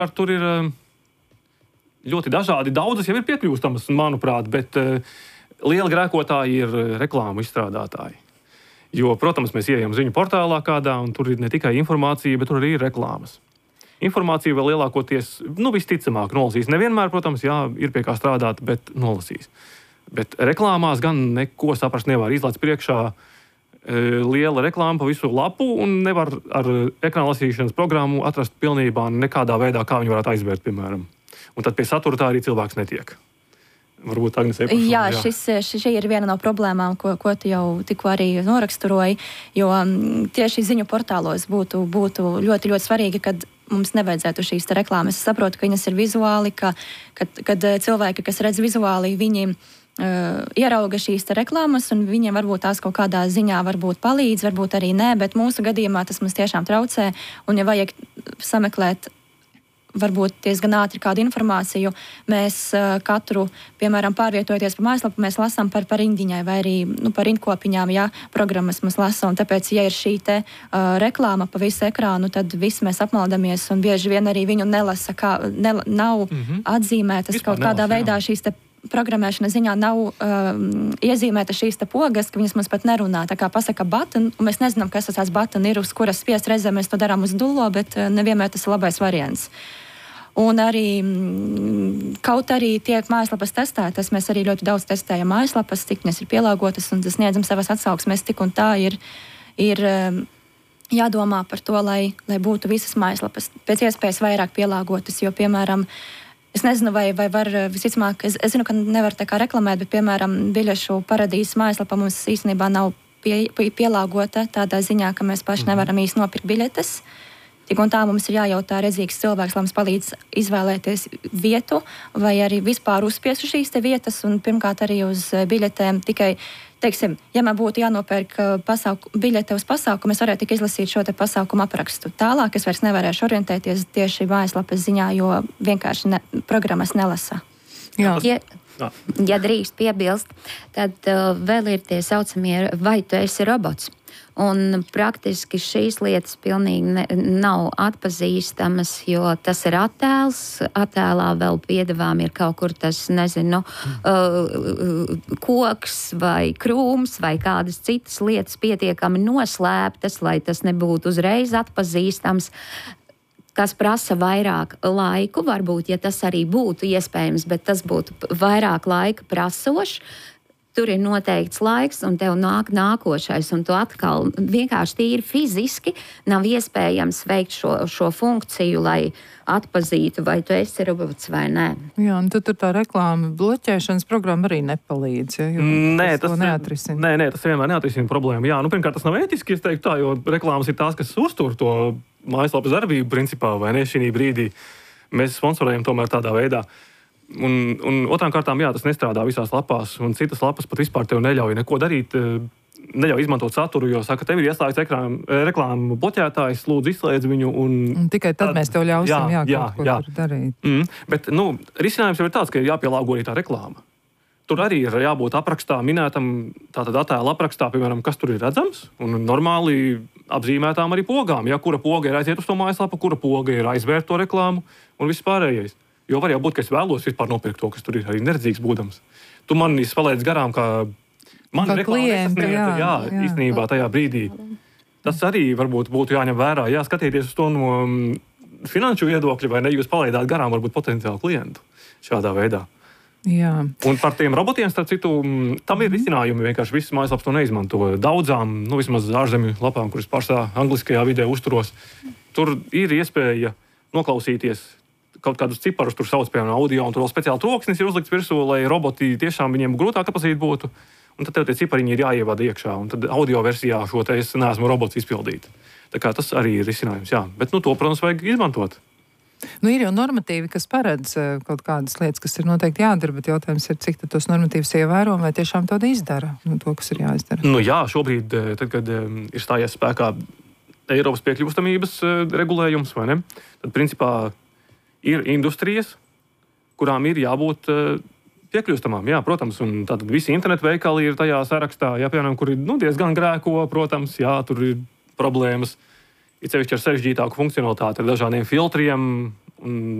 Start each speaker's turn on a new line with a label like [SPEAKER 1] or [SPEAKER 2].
[SPEAKER 1] tur ir ļoti dažādi. Daudzas jau ir piekļūstamas, manuprāt, bet liela grēkotāji ir reklāmu izstrādātāji. Jo, protams, mēs ieejam ziņu portālā kādā, un tur ir ne tikai informācija, bet tur arī ir reklāmas. Informācija vēl lielākoties, visticamāk, nolasīs. Nevienmēr, protams, ir pie kā strādāt, bet nolasīs. Bet reklāmās gan neko saprast nevar. Izlaiž priekšā liela reklāma pa visu lapu, un nevar ar ekrāna lasīšanas programmu atrast pilnībā nekādā veidā, kā viņu varētu aizvērt, piemēram. Un tad pie satura tā arī cilvēks netiek. Varbūt Agnesē pašam.
[SPEAKER 2] Jā, šī ir viena no problēmām, ko tu jau tikko arī noraksturoji, jo tieši ziņu portālos būtu ļoti, ļoti svarīgi, kad mums nevajadzētu šīs reklāmas. Es saprotu, ka viņas ir vizuāli, kad cilvēki, kas redz vizuāli, viņi ierauga šīs reklāmas, un viņiem varbūt tās kaut kādā ziņā varbūt palīdz, varbūt arī nē, bet mūsu gadījumā tas mums tiešām traucē, un ja vajag sameklēt varbūt diezgan ātri kādu informāciju, mēs katru, piemēram, pārvietojoties pa mājaslapu, mēs lasām par indiņai vai arī par rindkopiņām, programmas mēs lasām. Tāpēc, ja ir šī reklāma pa visu ekrānu, tad visi mēs apmaldamies, un bieži vien arī viņu nelasa, nav atzīmētas kaut kādā veidā šīs programmēšana ziņā nav iezīmēta šīs pogas, ka viņas mums pat nerunā. Tā kā pasaka button, un mēs nezinām, kas tas button ir, uz kuras spiest reizē mēs to darām uz dullo, bet nevienmēr tas ir labais variants. Un arī, kaut arī tiek mājaslapas testētas, mēs arī ļoti daudz testējam mājaslapas, cik viņas ir pielāgotas un sniedzam savas atsauksmes, tik un tā ir jādomā par to, lai būtu visas mājaslapas pēc iespējas vairāk pielāgotas, jo, piemēram, es nezinu, vai var visticamāk, es zinu, ka nevar tā kā reklamēt, bet, piemēram, biļešu paradīzes mājaslapa mums īstenībā nav pielāgota tādā ziņā, ka mēs paši nevaram īsti nopirkt biļetes. Tik un tā mums ir jājautā redzīgs cilvēks, lai mums palīdz izvēlēties vietu vai arī vispār uzspiestu šīs vietas un pirmkārt arī uz biļetēm tikai, teiksim, ja man būtu jānopērk biļete uz pasaukumu, es varētu tikai izlasīt šo pasaukumu aprakstu. Tālāk es vairs nevarēšu orientēties tieši mājaslapas ziņā, jo vienkārši programmas nelasa.
[SPEAKER 3] Jā. Ja drīkst piebilst, tad vēl ir tie saucamie, vai tu esi robots. Un praktiski šīs lietas pilnīgi nav atpazīstamas, jo tas ir attēls. Attēlā vēl piedevām ir kaut kur tas, koks vai krūms vai kādas citas lietas pietiekami noslēptas, lai tas nebūtu uzreiz atpazīstams. Kas prasa vairāk laiku, varbūt, ja tas arī būtu iespējams, bet tas būtu vairāk laika prasošs. Tur ir noteikts laiks, un tev nāk nākošais, un tu atkal vienkārši tīri fiziski nav iespējams veikt šo funkciju, lai atpazītu, vai tu esi robots vai nē.
[SPEAKER 4] Jā, un tad tur tā reklāma bloķēšanas programma arī nepalīdz, jo tas neatrisina.
[SPEAKER 1] Nē, tas vienmēr neatrisina problēmu. Jā, pirmkārt, tas nav ētiski, es teiktu tā, jo reklāmas ir tās, kas uztur to mājaslapas darbību principā, vai ne, šī brīdī. Mēs sponsorējam tomēr tādā veidā. Un otrām kārtām, tas nestrādā visās lapās, un citas lapas pat vispār tev neļauj neko darīt, neļauj izmantot saturu, jo saka, tev ir ieslēgts reklāmu bloķētājs, lūdzu izslēdz viņu. Un
[SPEAKER 4] tikai tad mēs tev ļausim kaut ko tur darīt.
[SPEAKER 1] Bet, risinājums jau ir tāds, ka ir jāpielāgo arī tā reklāma. Tur arī ir jābūt aprakstā minētam, tātad attēla aprakstā, piemēram, kas tur ir redzams, un normāli apzīmētām arī pogām, kura poga ir aiziet uz to mājaslapu, kura poga ir aizvērt to reklāmu un viss pārējais. Jo var jau būt, ka es vēlos vispār nopirkt to, kas tur ir arī neredzīgs būdams. Tu man palaidz garām, kā man reklāma īstenībā tajā brīdī. Tas arī varbūt būtu jāņem vērā, skatīties uz to no finanšu viedokļa, vai ne, jūs palaidāt garām varbūt potenciālu klientu šādā veidā.
[SPEAKER 4] Jā.
[SPEAKER 1] Un par tiem robotiem, starp citu, tam ir risinājumi, vienkārši visas mājaslapas to neizmanto. Daudzām, vismaz ārzemju lapām, kuras pārstāv angliskajā vidē uzturos, tur ir iespēja noklausīties kaut kādus ciparus, tur sauc piemēram audio, un tur vēl speciāli troksnis ir uzlikts virsū, lai roboti tiešām viņiem grūtāk apazīt būtu, un tad tev tie cipariņi ir jāievada iekšā, un tad audio versijā šo te es neesmu robots izpildīt. Tā kā tas arī ir risinājums, Bet, to, protams, vajag izmantot.
[SPEAKER 4] Ir jau normatīvi, kas paredz kaut kādas lietas, kas ir noteikti jādara, bet jautājums ir, cik tos normatīvus ievēro, vai tiešām to izdara, to, kas ir jāizdara.
[SPEAKER 1] Šobrīd, tad, kad ir stājies spēkā Eiropas piekļuvstamības regulējums, vai ne, tad, principā, ir industrijas, kurām ir jābūt piekļūstamām, protams, un tātad visi internetu veikali ir tajā sarakstā, piemēram, kur ir diezgan grēko, protams, tur ir problēmas, ir sevišķi ar sarežģītāku funkcionalitāti, ar dažādiem filtriem Un